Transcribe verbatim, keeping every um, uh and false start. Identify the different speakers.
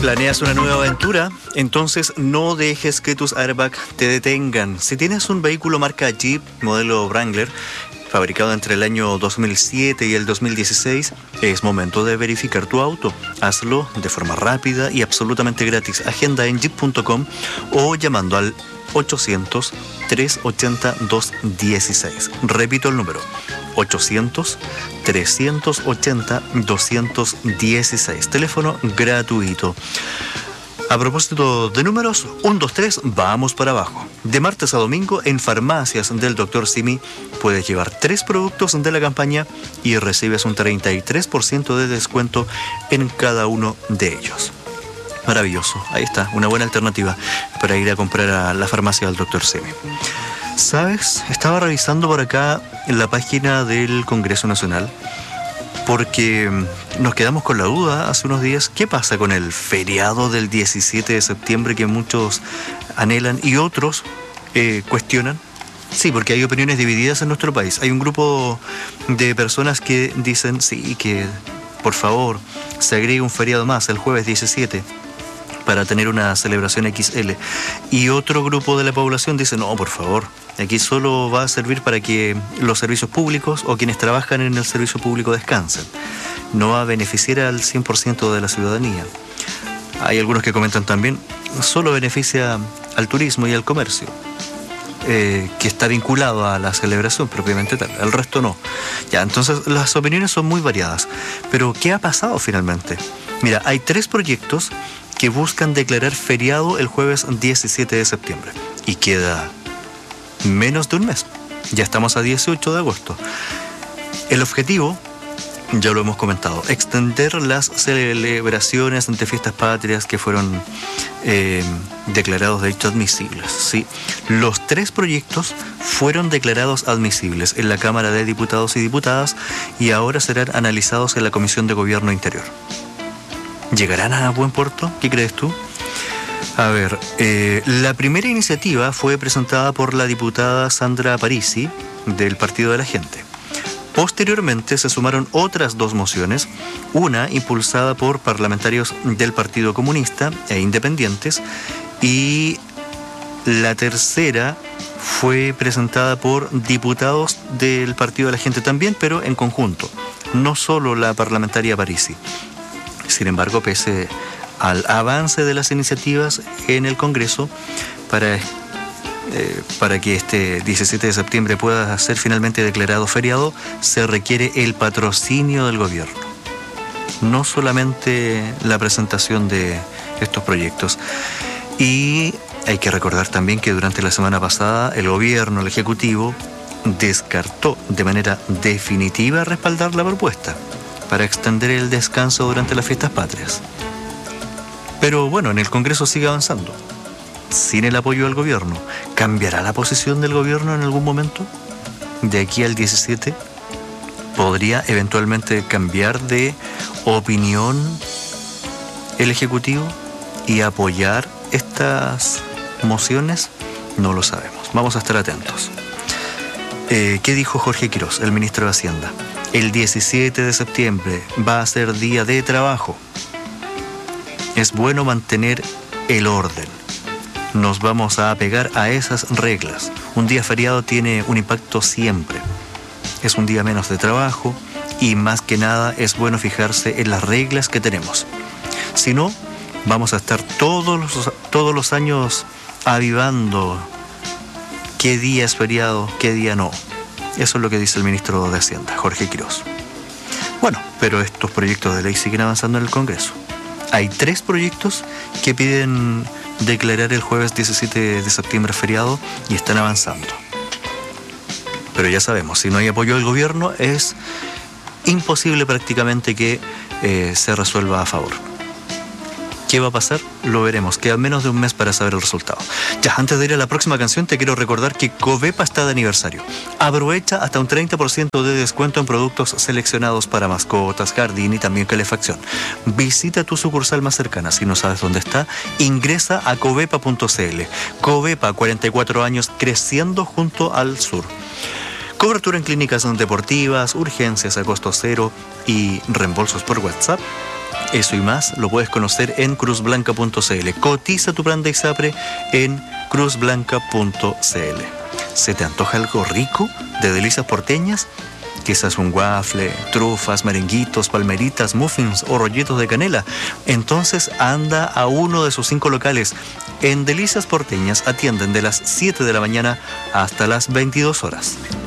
Speaker 1: ¿Planeas una nueva aventura? Entonces no dejes que tus airbags te detengan. Si tienes un vehículo marca Jeep, modelo Wrangler, fabricado entre el año dos mil siete y el dos mil dieciséis, es momento de verificar tu auto. Hazlo de forma rápida y absolutamente gratis. Agenda en jeep punto com o llamando al ochocientos, trescientos ochenta, doscientos dieciséis. Repito el número, ochocientos, trescientos ochenta, doscientos dieciséis. Teléfono gratuito. A propósito de números, uno, dos, tres, vamos para abajo. De martes a domingo, en farmacias del doctor Simi, puedes llevar tres productos de la campaña y recibes un treinta y tres por ciento de descuento en cada uno de ellos. Maravilloso, ahí está, una buena alternativa para ir a comprar a la farmacia del doctor Simi. ¿Sabes? Estaba revisando por acá en la página del Congreso Nacional, porque nos quedamos con la duda hace unos días, ¿qué pasa con el feriado del diecisiete de septiembre que muchos anhelan y otros eh, cuestionan? Sí, porque hay opiniones divididas en nuestro país. Hay un grupo de personas que dicen, sí, que por favor se agregue un feriado más el jueves diecisiete para tener una celebración equis ele. Y otro grupo de la población dice, no, por favor, aquí solo va a servir para que los servicios públicos o quienes trabajan en el servicio público descansen. No va a beneficiar al cien por ciento de la ciudadanía. Hay algunos que comentan también, solo beneficia al turismo y al comercio, eh, que está vinculado a la celebración propiamente tal. El resto no. Ya, entonces las opiniones son muy variadas. Pero, ¿qué ha pasado finalmente? Mira, hay tres proyectos que buscan declarar feriado el jueves diecisiete de septiembre. Y queda menos de un mes. Ya estamos a dieciocho de agosto. El objetivo, ya lo hemos comentado, extender las celebraciones ante fiestas patrias que fueron eh, declarados de hecho admisibles. ¿Sí? Los tres proyectos fueron declarados admisibles en la Cámara de Diputados y Diputadas y ahora serán analizados en la Comisión de Gobierno Interior. ¿Llegarán a buen puerto? ¿Qué crees tú? A ver, eh, la primera iniciativa fue presentada por la diputada Sandra Parisi, del Partido de la Gente. Posteriormente se sumaron otras dos mociones, una impulsada por parlamentarios del Partido Comunista e independientes, y la tercera fue presentada por diputados del Partido de la Gente también, pero en conjunto, no solo la parlamentaria Parisi. Sin embargo, pese al avance de las iniciativas en el Congreso, para, eh, para que este diecisiete de septiembre pueda ser finalmente declarado feriado, se requiere el patrocinio del gobierno. No solamente la presentación de estos proyectos. Y hay que recordar también que durante la semana pasada el gobierno, el Ejecutivo, descartó de manera definitiva respaldar la propuesta para extender el descanso durante las fiestas patrias. Pero bueno, en el Congreso sigue avanzando, sin el apoyo del gobierno. ¿Cambiará la posición del gobierno en algún momento? De aquí al diecisiete, ¿podría eventualmente cambiar de opinión el Ejecutivo y apoyar estas mociones? No lo sabemos. Vamos a estar atentos. Eh, ¿Qué dijo Jorge Quirós, el ministro de Hacienda? El diecisiete de septiembre va a ser día de trabajo. Es bueno mantener el orden. Nos vamos a apegar a esas reglas. Un día feriado tiene un impacto siempre. Es un día menos de trabajo y más que nada es bueno fijarse en las reglas que tenemos. Si no, vamos a estar todos los, todos los años avivando qué día es feriado, qué día no. Eso es lo que dice el ministro de Hacienda, Jorge Quirós. Bueno, pero estos proyectos de ley siguen avanzando en el Congreso. Hay tres proyectos que piden declarar el jueves diecisiete de septiembre feriado y están avanzando. Pero ya sabemos, si no hay apoyo del gobierno, es imposible prácticamente que eh, se resuelva a favor. ¿Qué va a pasar? Lo veremos. Queda menos de un mes para saber el resultado. Ya, antes de ir a la próxima canción, te quiero recordar que Covepa está de aniversario. Aprovecha hasta un treinta por ciento de descuento en productos seleccionados para mascotas, jardín y también calefacción. Visita tu sucursal más cercana. Si no sabes dónde está, ingresa a covepa punto c l. Covepa, cuarenta y cuatro años, creciendo junto al sur. Cobertura en clínicas deportivas, urgencias a costo cero y reembolsos por WhatsApp Eso y más lo puedes conocer en cruz blanca punto c l. Cotiza tu plan de ISAPRE en cruz blanca punto c l. ¿Se te antoja algo rico de delicias porteñas? Quizás un waffle, trufas, merenguitos, palmeritas, muffins o rollitos de canela. Entonces anda a uno de sus cinco locales. En Delicias Porteñas atienden de las siete de la mañana hasta las veintidós horas.